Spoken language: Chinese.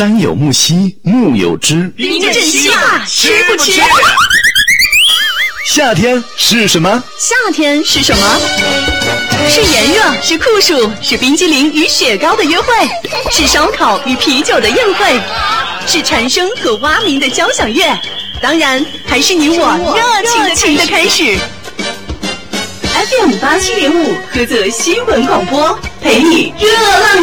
山有木兮木有枝， 冰镇西瓜吃不吃？ 夏天是什么？ 夏天是什么？是炎热，是酷暑，是冰激凌与雪糕的约会，是烧烤与啤酒的宴会，是蝉声和蛙鸣的交响乐，当然还是你我热情的开始。FM 87.5菏泽新闻广播，陪你热浪。